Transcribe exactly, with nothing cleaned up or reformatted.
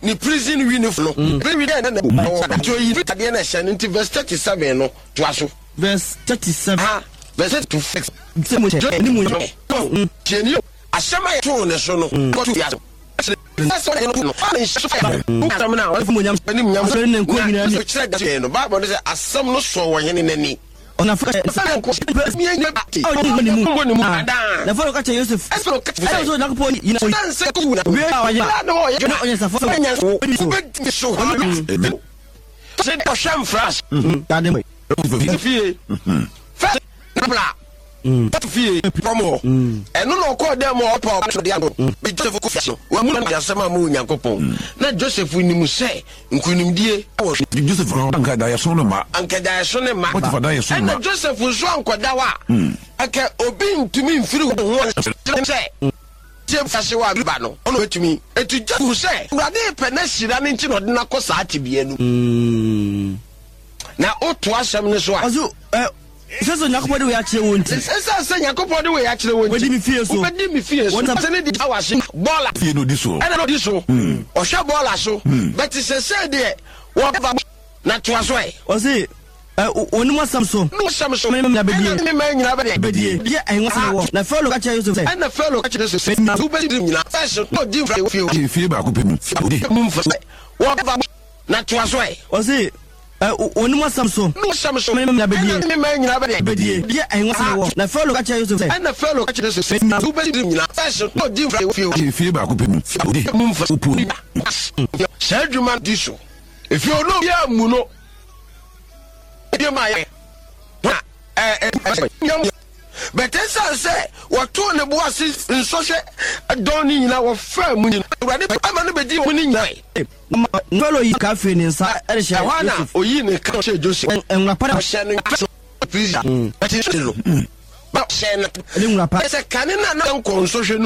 ni prison uniform no be we dey na na to yi tade na hye nti verse thirty-seven no to aso verse thirty-seven ha verse thirty-six se mo che ni mo cheni ashama ya to ne so no ko to ya that's what no fine shama na o mo nyam ni nyam so ne ko nyina ni kire da no ba bo say asam no so wo hene nani ona fa mi anya bati ni mu ni mu ada na fa ka che Joseph eso ka che so na ko po ina stanse ko na we ya ya no ya na onya sa fa anya so be so se ko sham flash ta de mo fie fa bla That fee promo. And no call them more up to the other. Be Joseph Kufio. We mu na asema mu Nyankopon. Na Joseph ni mu se nkunimdie. Joseph anka da yaso no ma. Anka da yaso ne ma. What for da yaso ma? Na Joseph so ankoda wa. Aka obi ntumi mfiri ho se. Je fase wa ba no. Ono etumi. Etu Joseph se. Urade pe na shira ne nti no de na kosa atibie nu. Na oto asem ne so a. Azu eh Seso Yakopode we akire wonti. Esa se Yakopode we akire wonti. We di mi fie so. We di mi fie so. Se ne di awase bola. Fie no di so. Ena no di so. O hwa bola so. But se se de wo ba na to aso e. O se eh oni mo sam so. No sam so. Me me bedie. Me me nyina bedie. Bedie. Ye enwa se wo. Na fellow ka kire Joseph. Ena fellow ka kire Joseph. Na u bedie nyina. Fashion no di fie fie. Fie ba ko pe mu. Mu mfa. Wo ba na to aso e. O se eh oni mo sam so. No sam so. Me me bedie. Me me nyina bedie. Bedie. Ye enwa se wo. Na fellow ka kire Joseph. Ena fellow ka kire Joseph. Na u bedie nyina. Fashion no di fie fie. Fie ba ko pe mu. Mu mfa. Say djuma di so. If you know ya mu no. Ede ma ya. Eh eh but esa say what to ne bo ase nso hwe don ni nyina wo fa mu nyina. Urade ama no bedi mu ni nyina. Fellow yi ka fe ni nsa e hye wana oyi ne ka hye Joseph. Enwa para hye no please. But it is no. Ba hye no. Enwa para. Esa kanina na nko nso hwe